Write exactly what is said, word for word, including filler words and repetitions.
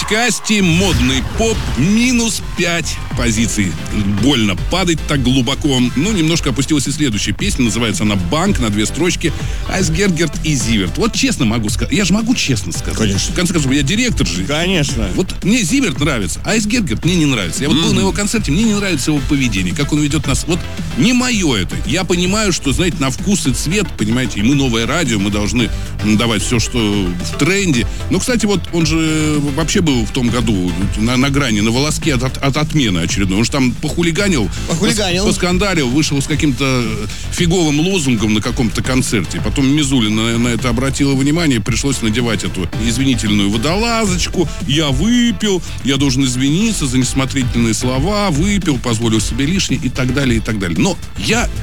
подкасте «Модный поп» минус пять позиций. Больно падать так глубоко. Ну, немножко опустилась и следующая песня. Называется она «Банк», на две строчки. Айсгергерт и Зиверт. Вот честно могу сказать. Я же могу честно сказать. Конечно. В конце концов, я директор же. Конечно. Вот мне Зиверт нравится, а Айсгергерт мне не нравится. Я вот был на его концерте, мне не нравится его поведение, как он ведет нас. Вот не мое это. Я понимаю, что, знаете, на вкус и цвет, понимаете, и мы новое радио, мы должны давать все, что в тренде. Но, кстати, вот он же вообще был в том году на, на грани, на волоске от, от, от отмены очередной. Он же там похулиганил, Похулиганил. пос, поскандалил, вышел с каким-то фиговым лозунгом на каком-то концерте. Потом Мизулина на, на это обратила внимание, пришлось надевать эту извинительную водолазочку. Я выпил, я должен извиниться за несмотрительные слова, выпил, позволил себе лишнее и так далее, и так далее. Но я